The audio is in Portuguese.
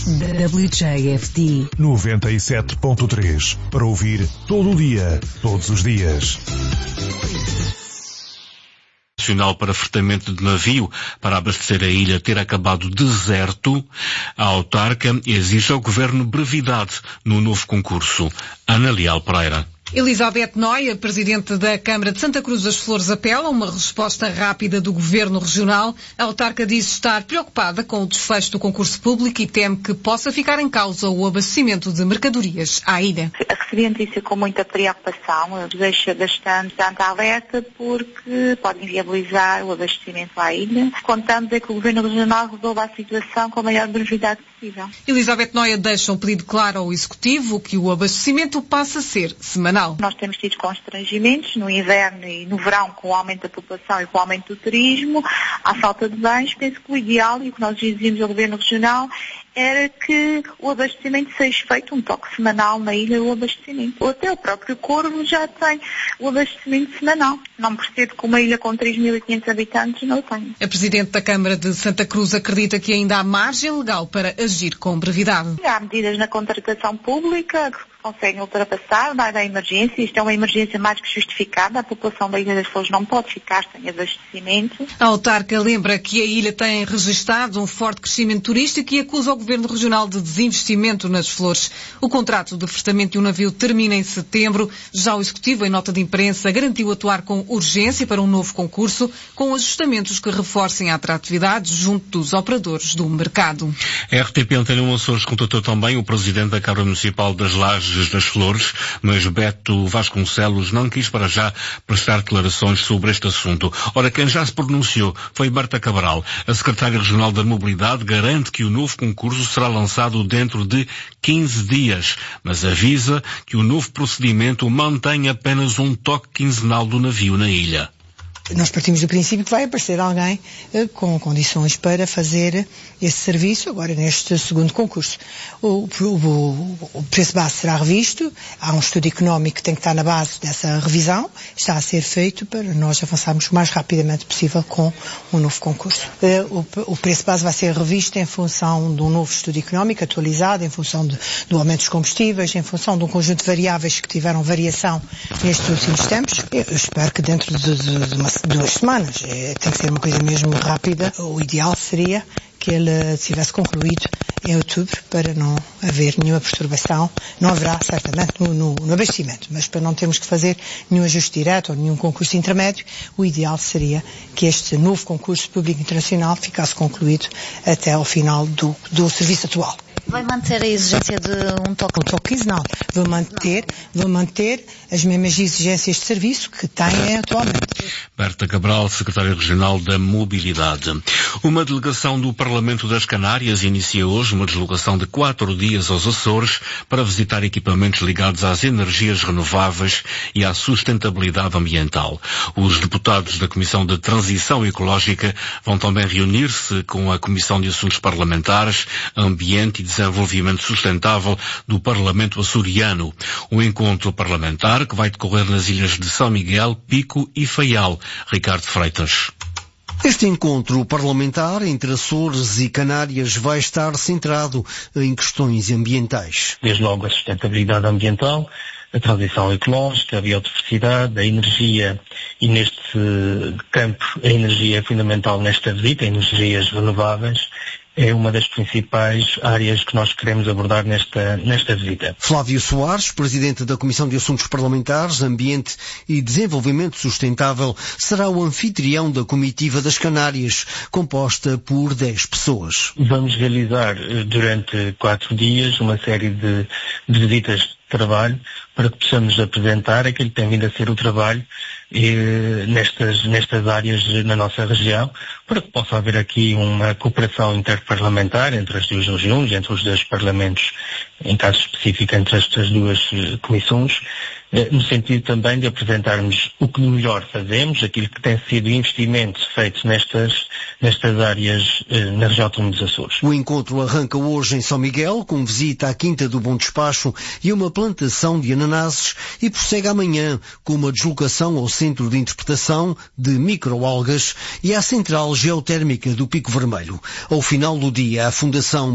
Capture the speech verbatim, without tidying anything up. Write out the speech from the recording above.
W J F D noventa e sete ponto três, para ouvir todo o dia, todos os dias. Nacional para fretamento de navio para abastecer a ilha ter acabado deserto, a autarca exige ao governo brevidade no novo concurso. Ana Leal Pereira. Elizabeth Noia, presidente da Câmara de Santa Cruz das Flores, apela a uma resposta rápida do Governo Regional. A autarca diz estar preocupada com o desfecho do concurso público e teme que possa ficar em causa o abastecimento de mercadorias à ilha. Recebi a notícia com muita preocupação, deixa bastante, bastante alerta porque pode inviabilizar o abastecimento à ilha. Contamos é que o Governo Regional resolva a situação com a maior brevidade possível. Elizabeth Noia deixa um pedido claro ao Executivo que o abastecimento passe a ser semanal. Nós temos tido constrangimentos no inverno e no verão com o aumento da população e com o aumento do turismo, à falta de bens. Penso que o ideal e o que nós dizíamos ao Governo Regional era que o abastecimento seja feito um toque semanal na ilha, o abastecimento. Ou até o próprio Corvo já tem o abastecimento semanal. Não percebo que uma ilha com três mil e quinhentos habitantes não o tenha. A Presidente da Câmara de Santa Cruz acredita que ainda há margem legal para agir com brevidade. Há medidas na contratação pública que conseguem ultrapassar, dada a emergência. Isto é uma emergência mais que justificada. A população da Ilha das Flores não pode ficar sem abastecimento. A autarca lembra que a ilha tem registrado um forte crescimento turístico e acusa o Governo Regional de desinvestimento nas Flores. O contrato de fretamento de um navio termina em setembro. Já o Executivo, em nota de imprensa, garantiu atuar com urgência para um novo concurso, com ajustamentos que reforcem a atratividade junto dos operadores do mercado. A R T P Antena um Açores contatou também o Presidente da Câmara Municipal das Lajes das Flores, mas Beto Vasconcelos não quis para já prestar declarações sobre este assunto. Ora, quem já se pronunciou foi Berta Cabral. A Secretária Regional da Mobilidade garante que o novo concurso será lançado dentro de quinze dias, mas avisa que o novo procedimento mantém apenas um toque quinzenal do navio na ilha. Nós partimos do princípio que vai aparecer alguém eh, com condições para fazer esse serviço agora neste segundo concurso. O, o, o preço base será revisto, há um estudo económico que tem que estar na base dessa revisão, está a ser feito para nós avançarmos o mais rapidamente possível com um novo concurso. Eh, o, o preço base vai ser revisto em função de um novo estudo económico atualizado, em função de, do aumento dos combustíveis, em função de um conjunto de variáveis que tiveram variação nestes últimos tempos. Eu espero que dentro de, de, de uma duas semanas. É, tem que ser uma coisa mesmo rápida. O ideal seria que ele tivesse concluído em outubro para não haver nenhuma perturbação. Não haverá, certamente, no, no, no abastecimento, mas para não termos que fazer nenhum ajuste direto ou nenhum concurso intermédio, o ideal seria que este novo concurso público internacional ficasse concluído até ao final do, do serviço atual. Vai manter a exigência de um toque? Um toque quinzenal. Vou manter, vou manter as mesmas exigências de serviço que têm atualmente. Berta Cabral, Secretária Regional da Mobilidade. Uma delegação do Parlamento das Canárias inicia hoje uma deslocação de quatro dias aos Açores para visitar equipamentos ligados às energias renováveis e à sustentabilidade ambiental. Os deputados da Comissão de Transição Ecológica vão também reunir-se com a Comissão de Assuntos Parlamentares, Ambiente e Desenvolvimento Sustentável do Parlamento açoriano. Um encontro parlamentar que vai decorrer nas ilhas de São Miguel, Pico e Faial. Ricardo Freitas. Este encontro parlamentar entre Açores e Canárias vai estar centrado em questões ambientais. Desde logo a sustentabilidade ambiental, a transição ecológica, a biodiversidade, a energia, e neste campo a energia é fundamental nesta visita, energias renováveis. É uma das principais áreas que nós queremos abordar nesta, nesta visita. Flávio Soares, Presidente da Comissão de Assuntos Parlamentares, Ambiente e Desenvolvimento Sustentável, será o anfitrião da comitiva das Canárias, composta por dez pessoas. Vamos realizar durante quatro dias uma série de, de visitas de trabalho para que possamos apresentar aquilo que tem vindo a ser o trabalho eh, nestas, nestas áreas na nossa região, para que possa haver aqui uma cooperação interparlamentar entre as duas regiões, entre os dois parlamentos, em caso específico entre estas duas eh, comissões, eh, no sentido também de apresentarmos o que melhor fazemos, aquilo que tem sido investimento feito nestas, nestas áreas eh, na região autónoma dos Açores. O encontro arranca hoje em São Miguel, com visita à Quinta do Bom Despacho e uma plantação de ananases, e prossegue amanhã com uma deslocação ao Centro de Interpretação de Microalgas e à Central Geotérmica do Pico Vermelho. Ao final do dia, a Fundação